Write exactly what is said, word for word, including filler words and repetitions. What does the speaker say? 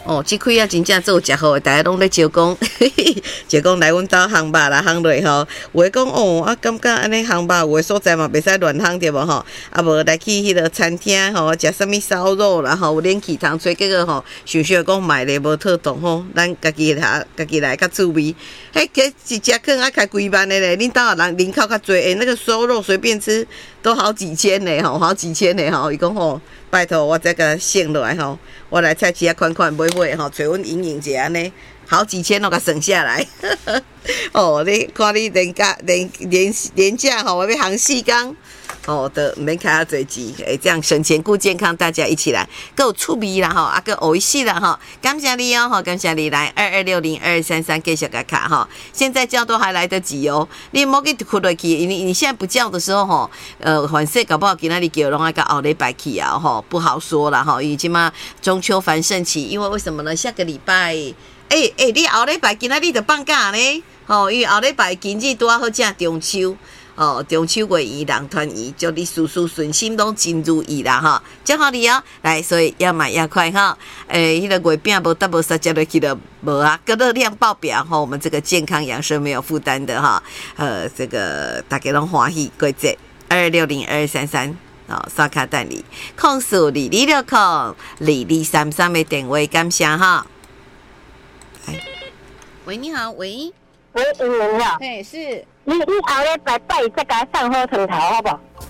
哦，即开啊真正做食好，大家拢咧招讲，就讲来阮兜烘肉啦，烘落吼，有诶讲哦，啊感觉安尼烘肉有诶所在嘛，袂使乱烘对无吼？啊无来去迄个餐厅吼，食啥物烧肉啦吼，有冷气通吹，结果吼，想想讲买咧无妥当吼，咱家己来家己来较趣味。迄个一只可能爱开几万的咧，恁兜人人口较侪，诶，那个烧肉随便吃都好几千呢吼，好几千呢吼，伊讲吼。拜托，我再甲他省落来吼，我来菜市啊款款买买吼，找阮营营者安尼，好几千都甲省下来。哦，你看你连假连连连假吼，我要行四工，哦，都毋免开遐侪钱，诶，这样省钱顾健康，大家一起来，够趣味啦吼，啊个学习啦吼，感谢你哦吼，感谢你来二二六零二三三继续甲卡吼，现在叫都还来得及哦，你莫去哭落去，你你现在不叫的时候吼，呃，反正搞不好今仔日叫拢爱到后礼拜去啊吼，不好说啦吼，因为即马中秋繁盛期，因为为什么呢？下个礼拜，诶、欸、诶、欸，你后礼拜今仔日就放假呢，吼，因为后礼拜今日拄啊好正中秋。哦，中秋月圆人团圆，祝你事事顺心，拢真如意啦哈！祝福你哦，来，所以要买要快哈。诶、欸，迄、那个月饼无得无三接落去的无啊，个热量爆表哈，我们这个健康养生没有负担的哈。呃，这个大家拢欢喜过节，二六零二三三哦，刷卡等你，控诉李李六控二二三三的电话感谢哈。喂，你好，喂， 喂，英文呀， 嘿，是。 你你后礼拜拜再甲上好汤头好不好？